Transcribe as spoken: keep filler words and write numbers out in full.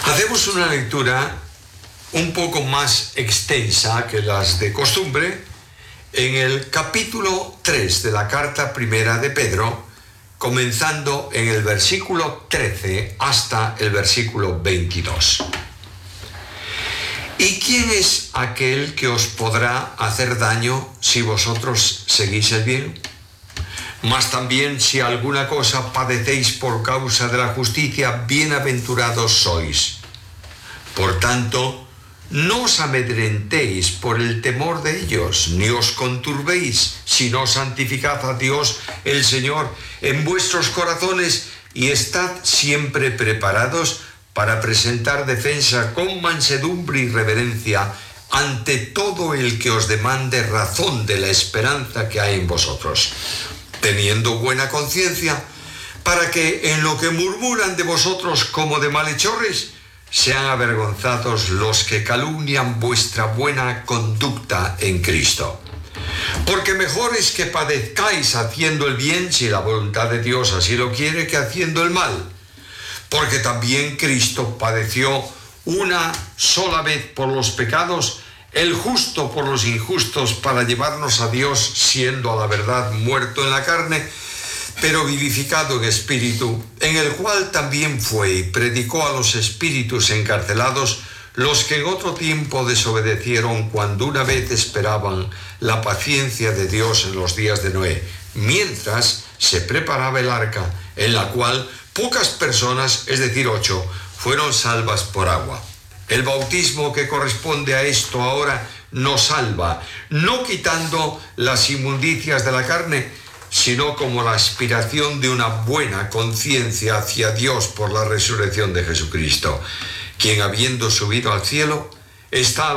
Hacemos una lectura un poco más extensa que las de costumbre en el capítulo tres de la carta primera de Pedro, comenzando en el versículo trece hasta el versículo veintidós. ¿Y quién es aquel que os podrá hacer daño si vosotros seguís el bien? Mas también si alguna cosa padecéis por causa de la justicia, bienaventurados sois. Por tanto, no os amedrentéis por el temor de ellos, ni os conturbéis, sino santificad a Dios el Señor en vuestros corazones y estad siempre preparados para presentar defensa con mansedumbre y reverencia ante todo el que os demande razón de la esperanza que hay en vosotros, teniendo buena conciencia, para que en lo que murmuran de vosotros como de malhechores, sean avergonzados los que calumnian vuestra buena conducta en Cristo. Porque mejor es que padezcáis haciendo el bien, si la voluntad de Dios así lo quiere, que haciendo el mal. Porque también Cristo padeció una sola vez por los pecados, el justo por los injustos, para llevarnos a Dios, siendo a la verdad muerto en la carne, pero vivificado en espíritu, en el cual también fue y predicó a los espíritus encarcelados, los que en otro tiempo desobedecieron cuando una vez esperaban la paciencia de Dios en los días de Noé, mientras se preparaba el arca, en la cual pocas personas, es decir, ocho, fueron salvas por agua. El bautismo que corresponde a esto ahora nos salva, no quitando las inmundicias de la carne, sino como la aspiración de una buena conciencia hacia Dios por la resurrección de Jesucristo, quien habiendo subido al cielo, está